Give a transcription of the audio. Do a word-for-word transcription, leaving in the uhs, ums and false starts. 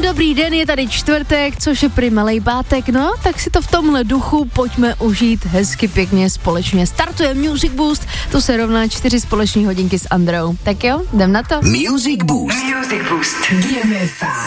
dobrý den, je tady čtvrtek, což je prý malej pátek, no, tak si to v tomhle duchu pojďme užít hezky pěkně společně. Startuje Music Boost, to se rovná čtyři společní hodinky s Androu. Tak jo, jdem na to. Music Boost. Music Boost. Give me five.